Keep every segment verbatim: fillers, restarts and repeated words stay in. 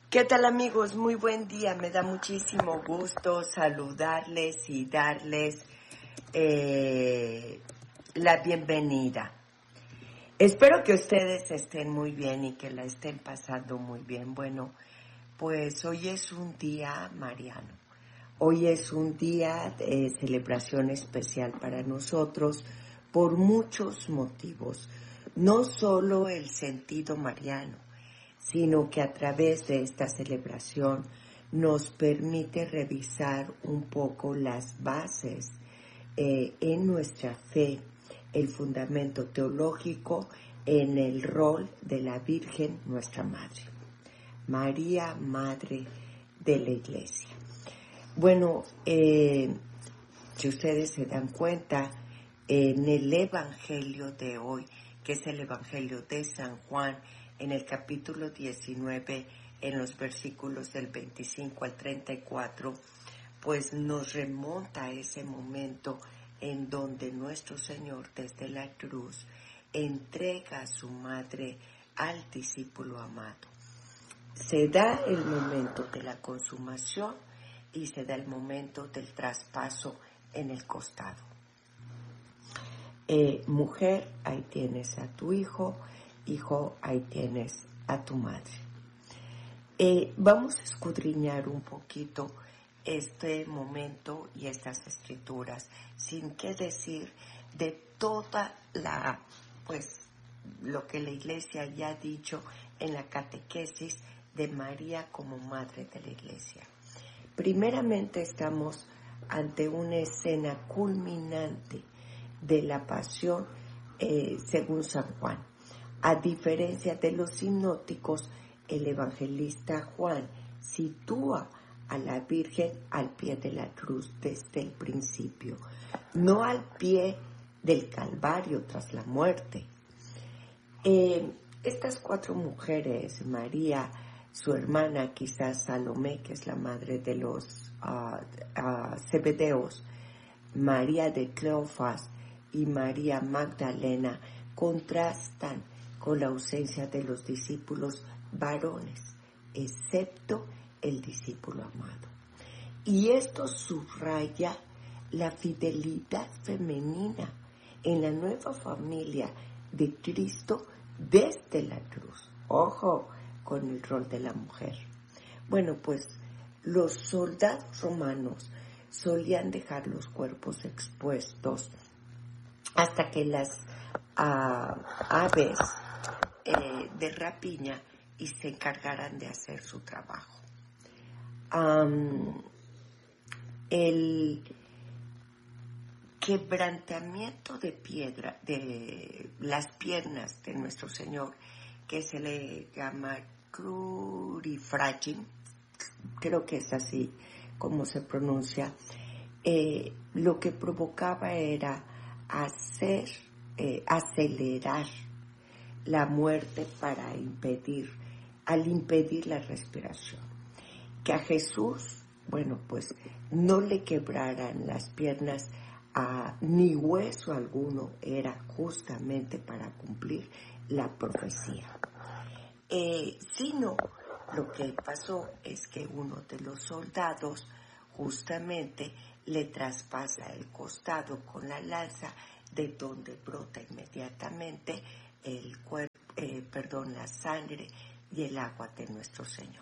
¿Qué tal, amigos? Muy buen día. Me da muchísimo gusto saludarles y darles eh, la bienvenida. Espero que ustedes estén muy bien y que la estén pasando muy bien. Bueno, pues hoy es un día mariano. Hoy es un día de celebración especial para nosotros por muchos motivos. No solo el sentido mariano, sino que a través de esta celebración nos permite revisar un poco las bases eh, en nuestra fe, el fundamento teológico en el rol de la Virgen, nuestra Madre. María, Madre de la Iglesia. Bueno, eh, si ustedes se dan cuenta, en el Evangelio de hoy, que es el Evangelio de San Juan, en el capítulo diecinueve, en los versículos del veinticinco al treinta y cuatro, pues nos remonta a ese momento en donde nuestro Señor desde la cruz entrega a su madre al discípulo amado. Se da el momento de la consumación y se da el momento del traspaso en el costado. Eh, mujer, ahí tienes a tu hijo. Hijo, ahí tienes a tu madre. Eh, vamos a escudriñar un poquito este momento y estas escrituras, sin qué decir de toda la, pues, lo que la Iglesia ya ha dicho en la catequesis de María como Madre de la Iglesia. Primeramente estamos ante una escena culminante de la pasión eh, según San Juan. A diferencia de los sinópticos, el evangelista Juan sitúa a la Virgen al pie de la cruz desde el principio, no al pie del Calvario tras la muerte. Eh, estas cuatro mujeres, María, su hermana, quizás Salomé, que es la madre de los uh, uh, Zebedeos, María de Cleofas y María Magdalena, contrastan con la ausencia de los discípulos varones, excepto el discípulo amado. Y esto subraya la fidelidad femenina en la nueva familia de Cristo desde la cruz. Ojo con el rol de la mujer. Bueno, pues los soldados romanos solían dejar los cuerpos expuestos hasta que las uh, aves eh, de rapiña y se encargaran de hacer su trabajo. Um, el quebrantamiento de piedra de las piernas de nuestro Señor, que se le llama crurifragim, creo que es así como se pronuncia, eh, lo que provocaba era hacer, eh, acelerar la muerte para impedir, al impedir la respiración. Que a Jesús, bueno, pues no le quebraran las piernas a ni hueso alguno, era justamente para cumplir la profecía. Eh, sino, lo que pasó es que uno de los soldados justamente le traspasa el costado con la lanza, de donde brota inmediatamente el cuerpo, eh, perdón, la sangre y el agua de nuestro Señor.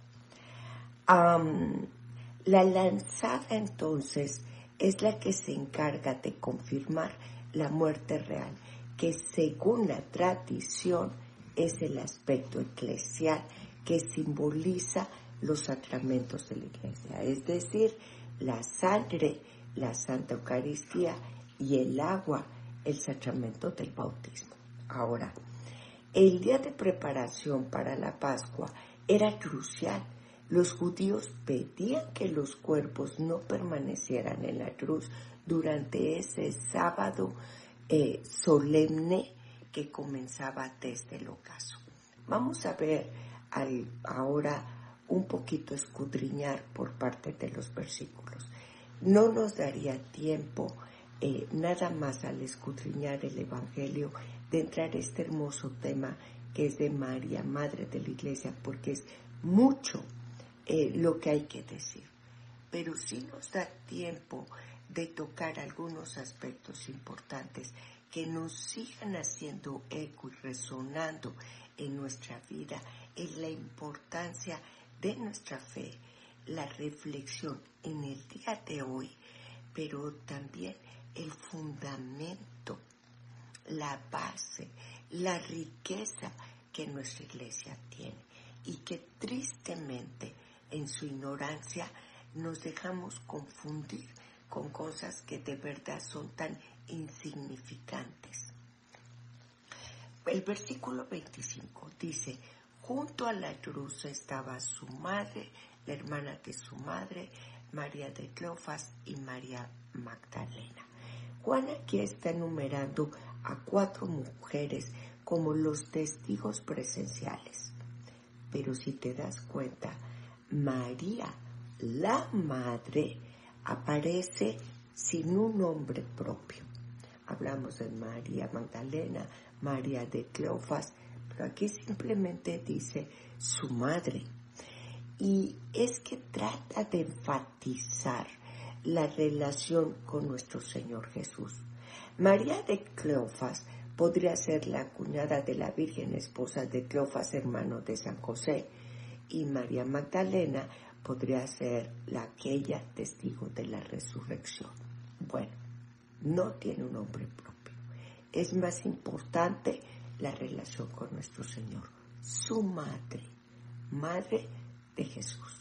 Um, la lanzada entonces es la que se encarga de confirmar la muerte real, que según la tradición es el aspecto eclesial que simboliza los sacramentos de la Iglesia, es decir, la sangre, la Santa Eucaristía, y el agua, el sacramento del bautismo. Ahora, el día de preparación para la Pascua era crucial. Los judíos pedían que los cuerpos no permanecieran en la cruz durante ese sábado eh, solemne que comenzaba desde el ocaso. Vamos a ver al, ahora un poquito escudriñar por parte de los versículos. No nos daría tiempo eh, nada más al escudriñar el Evangelio de entrar a este hermoso tema que es de María, Madre de la Iglesia, porque es mucho eh, lo que hay que decir. Pero sí nos da tiempo de tocar algunos aspectos importantes que nos sigan haciendo eco y resonando en nuestra vida, en la importancia de nuestra fe, la reflexión en el día de hoy, pero también el fundamento, la base, la riqueza que nuestra iglesia tiene y que tristemente en su ignorancia nos dejamos confundir con cosas que de verdad son tan insignificantes. El versículo veinticinco dice: junto a la cruz estaba su madre, la hermana de su madre, María de Cleofas y María Magdalena. Juan aquí está enumerando a cuatro mujeres como los testigos presenciales. Pero si te das cuenta, María, la madre, aparece sin un nombre propio. Hablamos de María Magdalena, María de Cleofas, pero aquí simplemente dice su madre. Y es que trata de enfatizar la relación con nuestro Señor Jesús. María de Cleofas podría ser la cuñada de la Virgen, esposa de Cleofas, hermano de San José, y María Magdalena podría ser la aquella testigo de la resurrección. Bueno, no tiene un nombre propio. Es más importante la relación con nuestro Señor, su madre, madre de Jesús.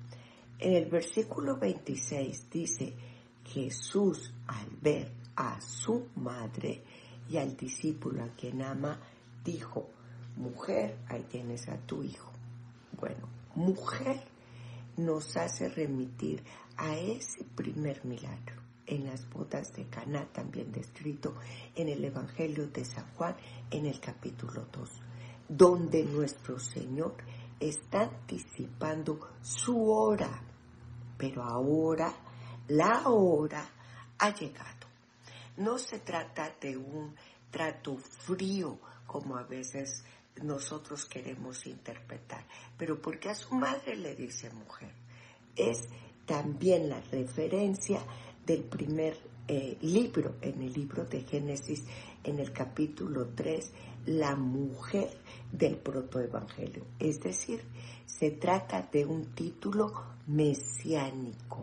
En el versículo veintiséis dice: Jesús, al ver a su madre y al discípulo a quien ama, dijo: mujer, ahí tienes a tu hijo. Bueno, mujer nos hace remitir a ese primer milagro en las bodas de Caná, también descrito en el Evangelio de San Juan en el capítulo dos, donde nuestro Señor está anticipando su hora, pero ahora la hora ha llegado. No se trata de un trato frío como a veces nosotros queremos interpretar, pero porque a su madre le dice mujer. Es también la referencia del primer eh, libro, en el libro de Génesis, en el capítulo tres, la mujer del protoevangelio. Es decir, se trata de un título mesiánico.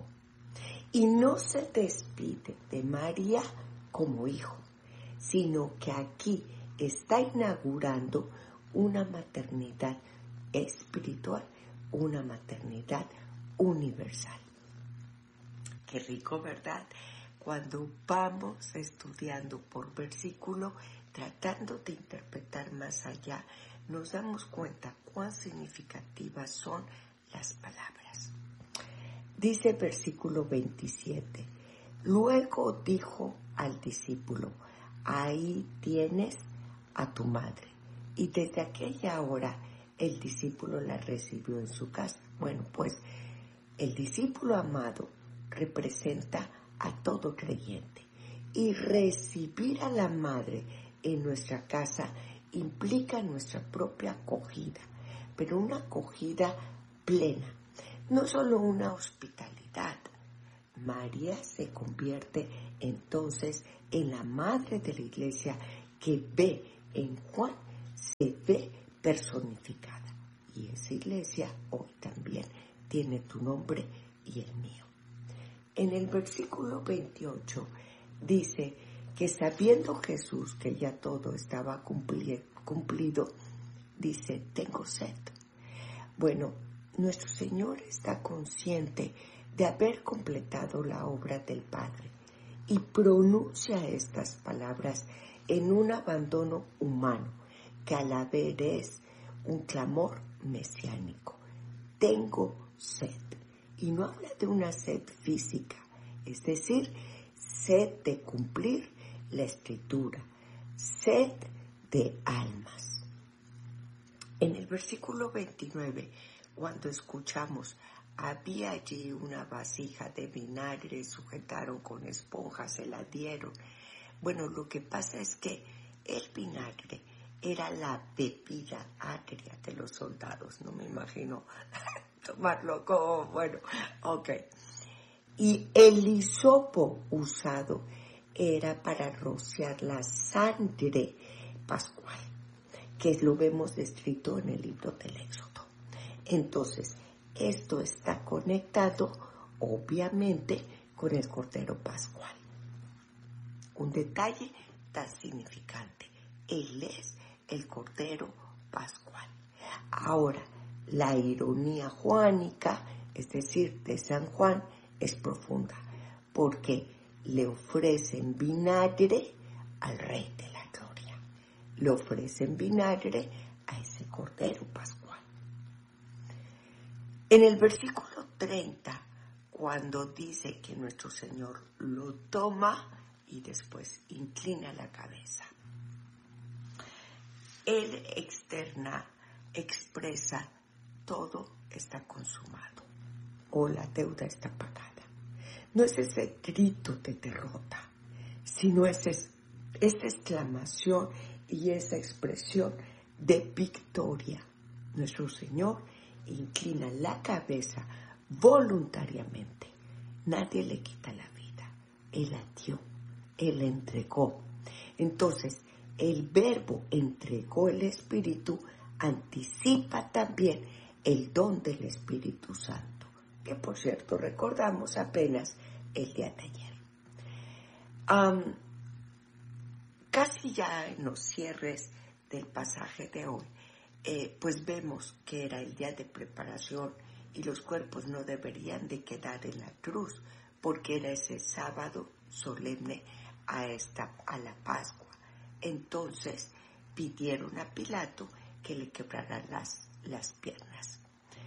Y no se despide de María como hijo, sino que aquí está inaugurando una maternidad espiritual, una maternidad universal. Qué rico, ¿verdad? Cuando vamos estudiando por versículo, tratando de interpretar más allá, nos damos cuenta cuán significativas son las palabras. Dice el versículo veintisiete, luego dijo al discípulo: ahí tienes a tu madre. Y desde aquella hora el discípulo la recibió en su casa. Bueno, pues el discípulo amado representa a todo creyente. Y recibir a la madre en nuestra casa implica nuestra propia acogida, pero una acogida plena, no solo una hospitalidad. María se convierte entonces en la madre de la iglesia que ve en Juan, se ve personificada. Y esa iglesia hoy también tiene tu nombre y el mío. En el versículo veintiocho dice que sabiendo Jesús que ya todo estaba cumplido, dice: tengo sed. Bueno, nuestro Señor está consciente de haber completado la obra del Padre y pronuncia estas palabras en un abandono humano que a la vez es un clamor mesiánico. Tengo sed. Y no habla de una sed física, es decir, sed de cumplir la Escritura, sed de almas. En el versículo veintinueve, cuando escuchamos: había allí una vasija de vinagre, sujetaron con esponjas, se la dieron. Bueno, lo que pasa es que el vinagre era la bebida agria de los soldados. No me imagino tomarlo como, bueno, ok. Y el hisopo usado era para rociar la sangre pascual, que lo vemos descrito en el libro del Éxodo. Entonces, esto está conectado, obviamente, con el Cordero Pascual. Un detalle tan significante. Él es el Cordero Pascual. Ahora, la ironía juánica, es decir, de San Juan, es profunda, porque le ofrecen vinagre al Rey de la Gloria. Le ofrecen vinagre a ese Cordero Pascual. En el versículo treinta, cuando dice que nuestro Señor lo toma y después inclina la cabeza, Él externa, expresa, todo está consumado, o la deuda está pagada. No es ese grito de derrota, sino es esa exclamación y esa expresión de victoria. Nuestro Señor inclina la cabeza voluntariamente. Nadie le quita la vida. Él la dio, Él la entregó. Entonces, el verbo entregó el Espíritu anticipa también el don del Espíritu Santo, que por cierto recordamos apenas el día de ayer. Um, casi ya en los cierres del pasaje de hoy, eh, pues vemos que era el día de preparación y los cuerpos no deberían de quedar en la cruz, porque era ese sábado solemne a, esta, a la Pascua. Entonces pidieron a Pilato que le quebrara las, las piernas.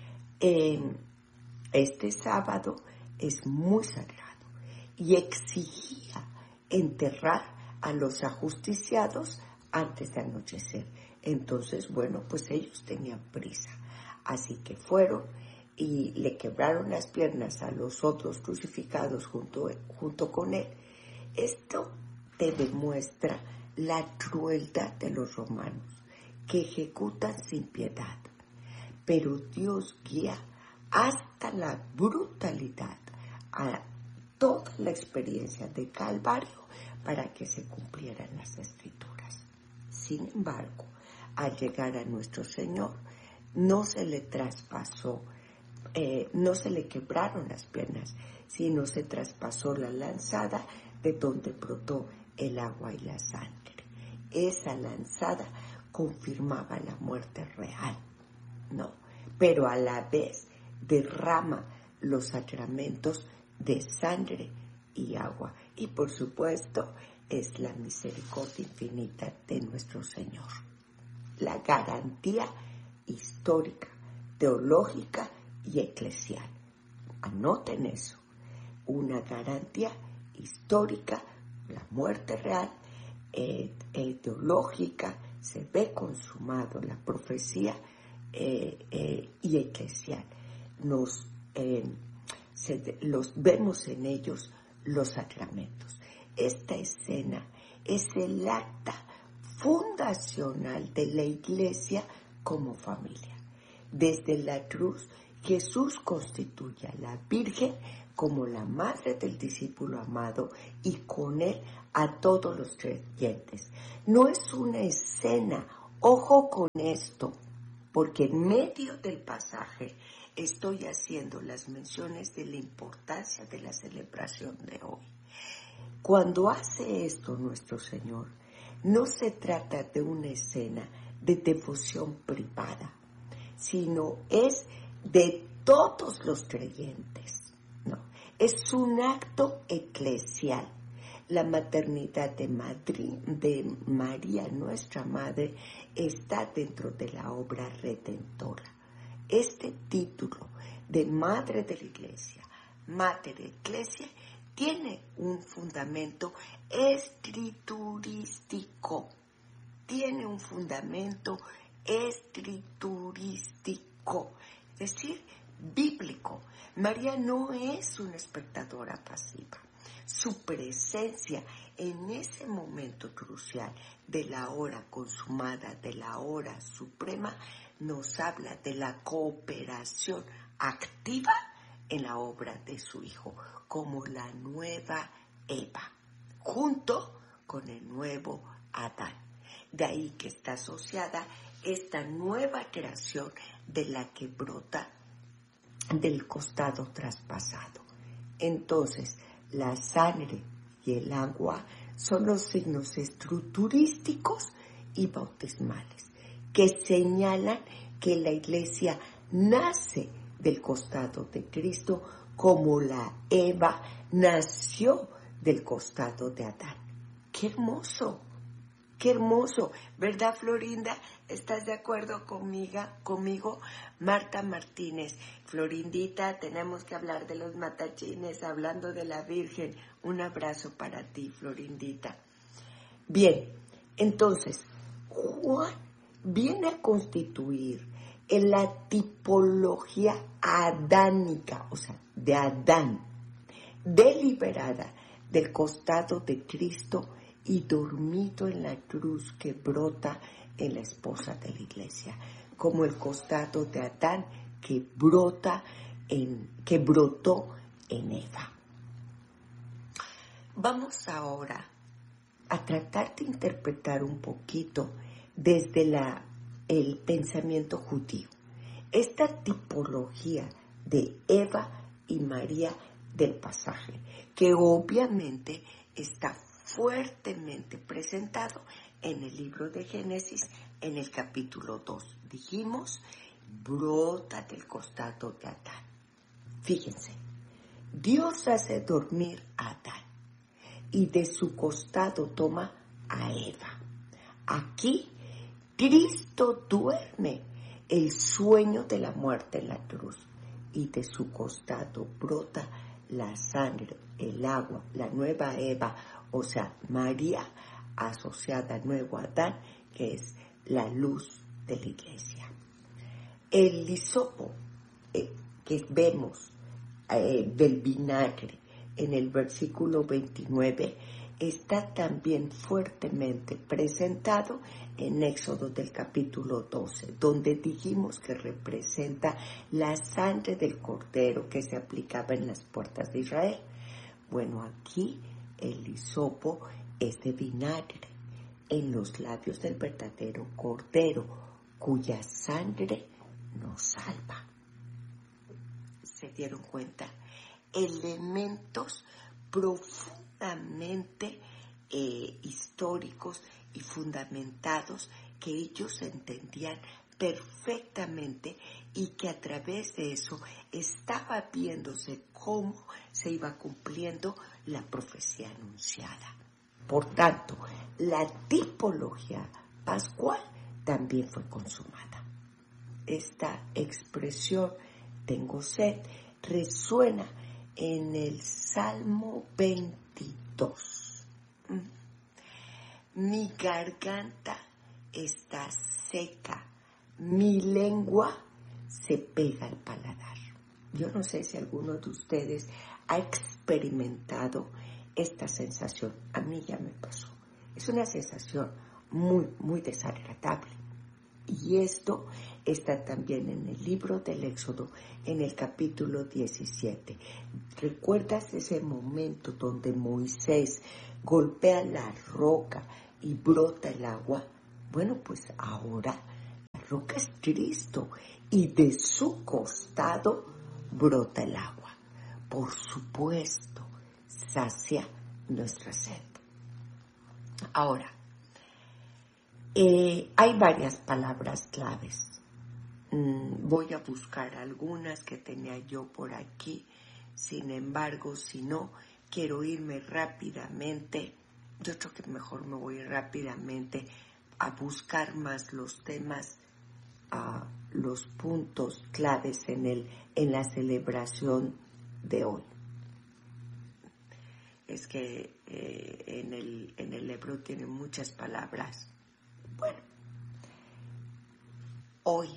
Eh, este sábado es muy sagrado y exigía enterrar a los ajusticiados antes de anochecer. Entonces, bueno, pues ellos tenían prisa. Así que fueron y le quebraron las piernas a los otros crucificados junto, junto con él. Esto te demuestra la crueldad de los romanos, que ejecutan sin piedad. Pero Dios guía hasta la brutalidad a toda la experiencia de Calvario para que se cumplieran las Escrituras. Sin embargo, al llegar a nuestro Señor, no se le traspasó, eh, no se le quebraron las piernas, sino se traspasó la lanzada de donde brotó el agua y la sangre. Esa lanzada confirmaba la muerte real, no, pero a la vez derrama los sacramentos de sangre y agua. Y por supuesto es la misericordia infinita de nuestro Señor. La garantía histórica, teológica y eclesial. Anoten eso. Una garantía histórica, la muerte real, eh, eh, teológica, se ve consumado la profecía eh, eh, y eclesial. Nos eh, se, los vemos en ellos los sacramentos. Esta escena es el acta fundacional de la Iglesia como familia. Desde la cruz, Jesús constituye a la Virgen como la madre del discípulo amado y con él a todos los creyentes. No es una escena, ojo con esto, porque en medio del pasaje estoy haciendo las menciones de la importancia de la celebración de hoy. Cuando hace esto nuestro Señor, no se trata de una escena de devoción privada, sino es de todos los creyentes. No, es un acto eclesial. La maternidad de, Madrid, de María, nuestra Madre, está dentro de la obra redentora. Este título de Madre de la Iglesia, Mater Ecclesiae, tiene un fundamento escriturístico. Tiene un fundamento escriturístico, es decir, bíblico. María no es una espectadora pasiva. su presencia en ese momento crucial de la hora consumada, de la hora suprema, nos habla de la cooperación activa en la obra de su Hijo, como la nueva Eva, junto con el nuevo Adán. De ahí que está asociada esta nueva creación de la que brota del costado traspasado. Entonces, la sangre y el agua son los signos estructurísticos y bautismales que señalan que la iglesia nace del costado de Cristo como la Eva nació del costado de Adán. ¡Qué hermoso! ¡Qué hermoso! ¿Verdad, Florinda? ¿Estás de acuerdo conmigo? conmigo? Marta Martínez. Florindita, tenemos que hablar de los matachines, hablando de la Virgen. Un abrazo para ti, Florindita. Bien, entonces, Juan viene a constituir en la tipología adánica, o sea, de Adán, deliberada del costado de Cristo y dormido en la cruz que brota en la esposa de la iglesia, como el costado de Adán que brota en, que brotó en Eva. Vamos ahora a tratar de interpretar un poquito desde la, el pensamiento judío esta tipología de Eva y María del pasaje, que obviamente está fuertemente presentado en el libro de Génesis, en el capítulo dos. Dijimos, brota del costado de Adán. Fíjense, Dios hace dormir a Adán y de su costado toma a Eva. Aquí, Cristo duerme el sueño de la muerte en la cruz y de su costado brota la sangre, el agua, la nueva Eva, o sea, María, asociada al nuevo Adán, que es la luz de la iglesia. El hisopo eh, que vemos eh, del vinagre en el versículo veintinueve está también fuertemente presentado en Éxodo del capítulo doce, donde dijimos que representa la sangre del cordero que se aplicaba en las puertas de Israel. Bueno, aquí el hisopo es de vinagre en los labios del verdadero cordero, cuya sangre nos salva. ¿Se dieron cuenta? Elementos profundamente eh, históricos y fundamentados que ellos entendían perfectamente y que a través de eso estaba viéndose cómo se iba cumpliendo la profecía anunciada. Por tanto, la tipología pascual también fue consumada. Esta expresión, tengo sed, resuena en el Salmo veintidós. Mi garganta está seca, mi lengua se pega al paladar. Yo no sé si alguno de ustedes ha experimentado esta sensación. A mí ya me pasó. Es una sensación muy, muy desagradable. Y esto está también en el libro del Éxodo, en el capítulo diecisiete. ¿Recuerdas ese momento donde Moisés golpea la roca y brota el agua? Bueno, pues ahora la roca es Cristo y de su costado brota el agua. Por supuesto, sacia nuestra sed. Ahora, Eh, hay varias palabras claves. Mm, voy a buscar algunas que tenía yo por aquí. Sin embargo, si no, quiero irme rápidamente. Yo creo que mejor me voy rápidamente a buscar más los temas, uh, los puntos claves en el, en la celebración de hoy. Es que eh, en el, en el hebreo tiene muchas palabras. Bueno, hoy,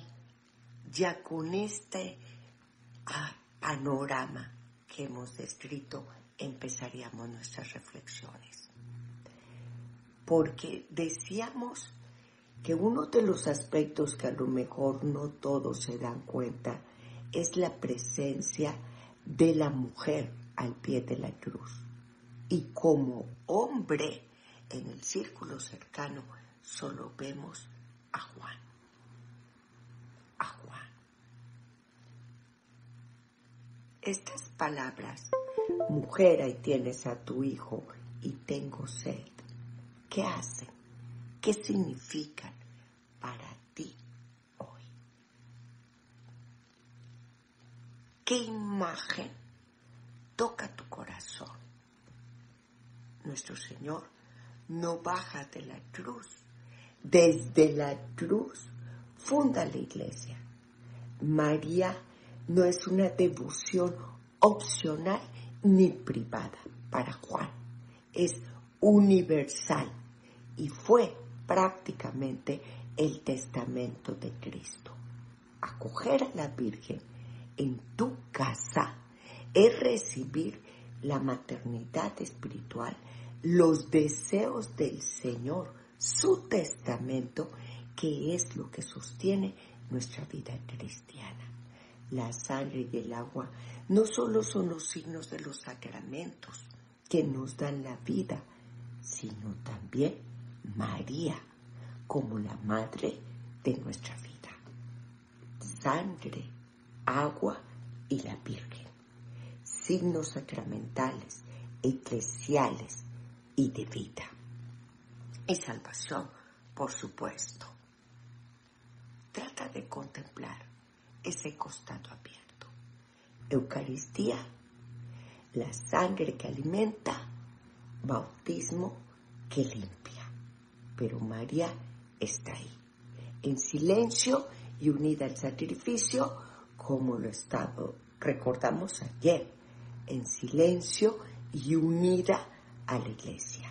ya con este ah, panorama que hemos descrito empezaríamos nuestras reflexiones. Porque decíamos que uno de los aspectos que a lo mejor no todos se dan cuenta es la presencia de la mujer al pie de la cruz. Y como hombre, en el círculo cercano, solo vemos a Juan. A Juan. Estas palabras, mujer, ahí tienes a tu hijo y tengo sed, ¿qué hacen? ¿Qué significan para ti hoy? ¿Qué imagen toca tu corazón? Nuestro Señor no baja de la cruz. Desde la cruz funda la iglesia. María no es una devoción opcional ni privada para Juan. Es universal y fue prácticamente el testamento de Cristo. Acoger a la Virgen en tu casa es recibir la maternidad espiritual, los deseos del Señor, su testamento, que es lo que sostiene nuestra vida cristiana. La sangre y el agua no solo son los signos de los sacramentos que nos dan la vida, sino también María como la madre de nuestra vida. Sangre, agua y la Virgen. Signos sacramentales, eclesiales y de vida. Y salvación, por supuesto. Trata de contemplar ese costado abierto. Eucaristía, la sangre que alimenta, bautismo que limpia. Pero María está ahí, en silencio y unida al sacrificio, como lo estaba, recordamos ayer, en silencio y unida a la iglesia.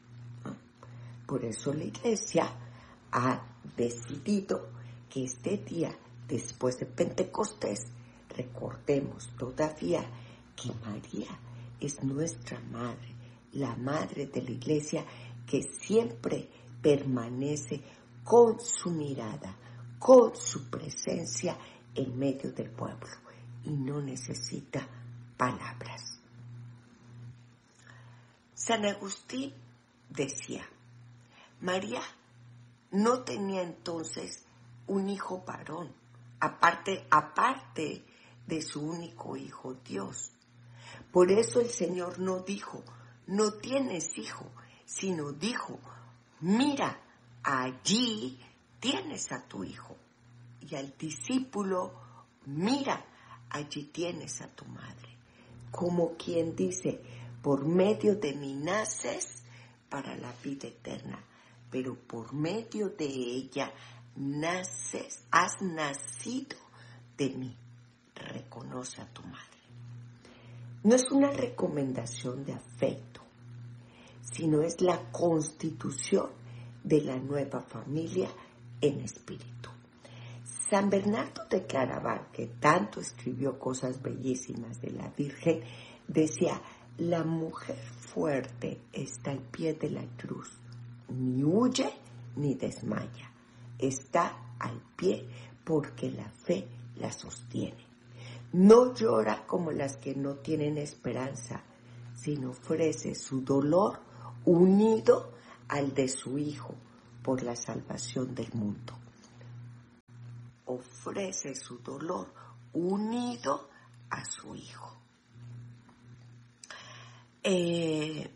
Por eso la iglesia ha decidido que este día, después de Pentecostés, recordemos todavía que María es nuestra madre, la madre de la iglesia que siempre permanece con su mirada, con su presencia en medio del pueblo y no necesita palabras. San Agustín decía, María no tenía entonces un hijo varón, aparte, aparte de su único hijo Dios. Por eso el Señor no dijo, no tienes hijo, sino dijo, mira, allí tienes a tu hijo. Y al discípulo, mira, allí tienes a tu madre. Como quien dice, por medio de mí naces para la vida eterna, pero por medio de ella naces, has nacido de mí. Reconoce a tu madre. No es una recomendación de afecto, sino es la constitución de la nueva familia en espíritu. San Bernardo de Claraval, que tanto escribió cosas bellísimas de la Virgen, decía, la mujer fuerte está al pie de la cruz, ni huye ni desmaya, está al pie porque la fe la sostiene. No llora como las que no tienen esperanza, sino ofrece su dolor unido al de su Hijo por la salvación del mundo. Ofrece su dolor unido a su Hijo. Eh,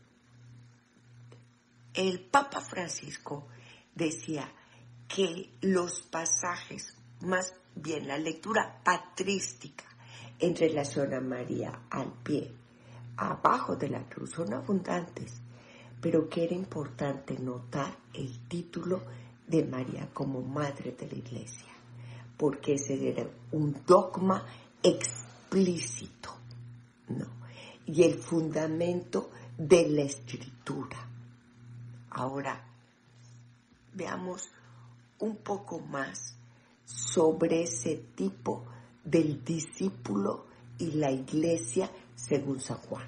el Papa Francisco decía que los pasajes, más bien la lectura patrística en relación a María al pie, abajo de la cruz, son abundantes, pero que era importante notar el título de María como Madre de la Iglesia, porque ese era un dogma explícito, ¿no? Y el fundamento de la Escritura. Ahora, veamos un poco más sobre ese tipo del discípulo y la iglesia según San Juan.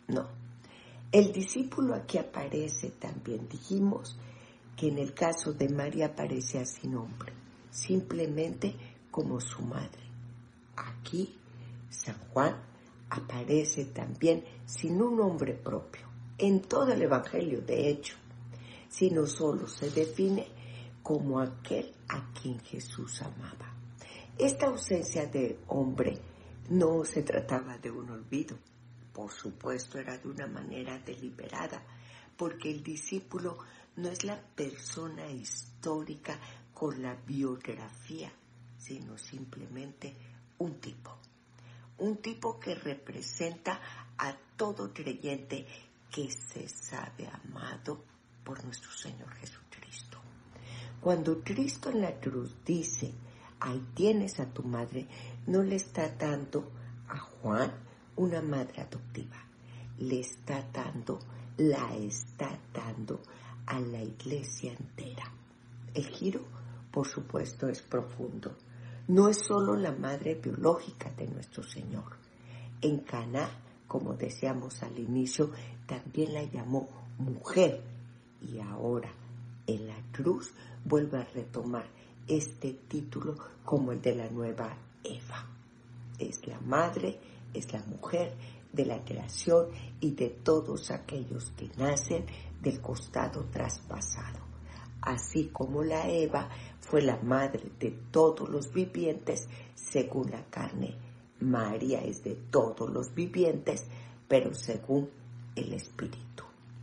No. El discípulo aquí aparece también, dijimos que en el caso de María aparecía sin nombre, simplemente como su madre. Aquí San Juan aparece también sin un nombre propio, en todo el Evangelio de hecho, sino solo se define como aquel a quien Jesús amaba. Esta ausencia de hombre no se trataba de un olvido, por supuesto era de una manera deliberada, porque el discípulo no es la persona histórica con la biografía, sino simplemente un tipo. Un tipo que representa a todo creyente que se sabe amado por nuestro Señor Jesucristo. Cuando Cristo en la cruz dice, ahí tienes a tu madre, no le está dando a Juan una madre adoptiva, le está dando, la está dando a la iglesia entera. El giro, por supuesto, es profundo. No es solo la madre biológica de nuestro Señor. En Caná, como decíamos al inicio, también la llamó mujer. Y ahora, en la cruz, vuelve a retomar este título como el de la nueva Eva. Es la madre, es la mujer de la creación y de todos aquellos que nacen del costado traspasado. Así como la Eva fue la madre de todos los vivientes según la carne, María es de todos los vivientes, pero según el Espíritu.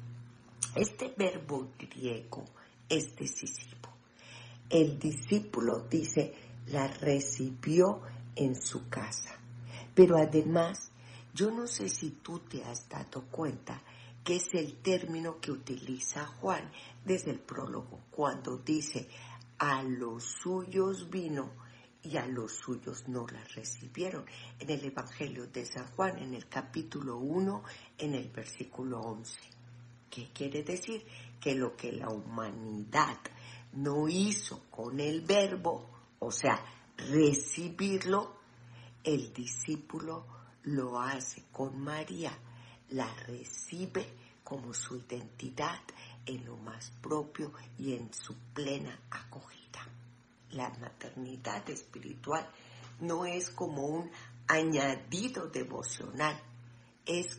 Este verbo griego es decisivo. El discípulo dice, la recibió en su casa. Pero además, yo no sé si tú te has dado cuenta que es el término que utiliza Juan desde el prólogo, cuando dice, a los suyos vino y a los suyos no la recibieron. En el Evangelio de San Juan, en el capítulo uno, en el versículo once. ¿Qué quiere decir? Que lo que la humanidad no hizo con el verbo, o sea, recibirlo, el discípulo lo hace con María, la recibe como su identidad en lo más propio y en su plena acogida. La maternidad espiritual no es como un añadido devocional, es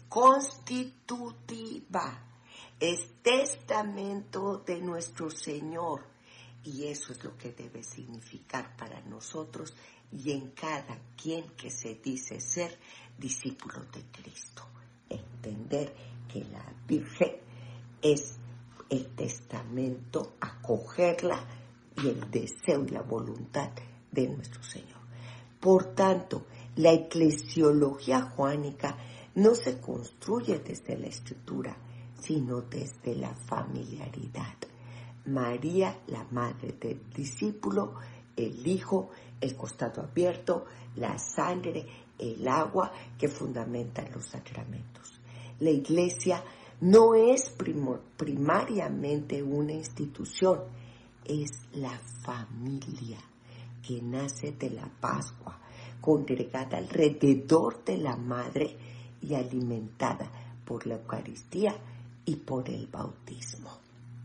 constitutiva, es testamento de nuestro Señor. Y eso es lo que debe significar para nosotros y en cada quien que se dice ser discípulo de Cristo. Entender que la Virgen es el testamento, acogerla y el deseo y la voluntad de nuestro Señor. Por tanto, la eclesiología juánica no se construye desde la escritura, sino desde la familiaridad. María, la madre del discípulo, el hijo, el costado abierto, la sangre, el agua que fundamentan los sacramentos. La iglesia no es primor, primariamente una institución, es la familia que nace de la Pascua, congregada alrededor de la madre y alimentada por la Eucaristía y por el bautismo.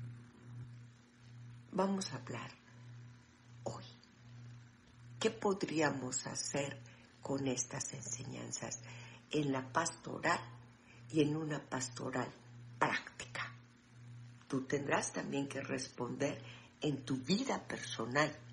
Vamos a hablar hoy. ¿Qué podríamos hacer con estas enseñanzas en la pastoral y en una pastoral práctica? Tú tendrás también que responder en tu vida personal